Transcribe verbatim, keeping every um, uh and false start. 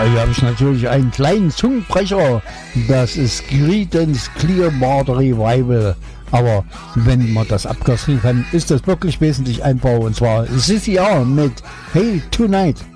Ja, hier habe ich natürlich einen kleinen Zungenbrecher. Das ist Creedence Clearwater Revival. Aber wenn man das abkassieren kann, ist das wirklich wesentlich einfacher. Und zwar Sissy R mit Hey Tonight.